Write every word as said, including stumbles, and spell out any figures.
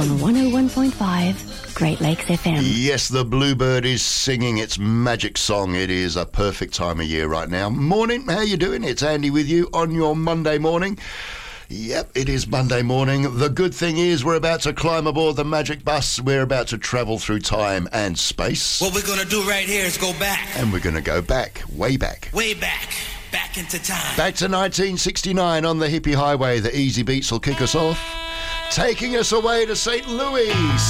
on one oh one point five Great Lakes F M. Yes, the bluebird is singing its magic song. It is a perfect time of year right now. Morning, how you doing? It's Andy with you on your Monday morning. Yep, it is Monday morning. The good thing is we're about to climb aboard the magic bus. We're about to travel through time and space. What we're going to do right here is go back. And we're going to go back, way back. Way back. Back into time. Back to nineteen sixty-nine on the hippie highway. The Easy Beats will kick us off, taking us away to Saint Louis.